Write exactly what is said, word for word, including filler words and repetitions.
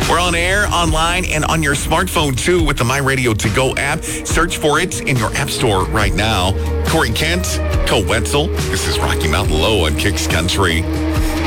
We're on air, online, and on your smartphone, too, with the My Radio To Go app. Search for it in your app store right now. Corey Kent, Cole Wetzel. This is Rocky Mountain Low on Kicks Country.